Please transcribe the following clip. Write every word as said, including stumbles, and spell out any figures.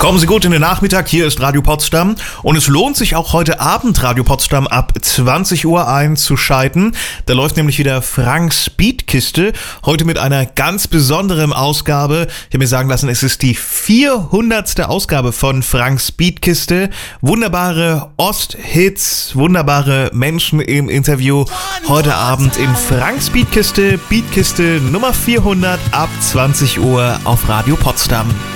Kommen Sie gut in den Nachmittag, hier ist Radio Potsdam und es lohnt sich auch heute Abend Radio Potsdam ab zwanzig Uhr einzuschalten. Da läuft nämlich wieder Franks Beatkiste, heute mit einer ganz besonderen Ausgabe. Ich habe mir sagen lassen, es ist die vierhundertste Ausgabe von Franks Beatkiste. Wunderbare Osthits, wunderbare Menschen im Interview. Heute Abend in Franks Beatkiste, Beatkiste Nummer vierhundert ab zwanzig Uhr auf Radio Potsdam.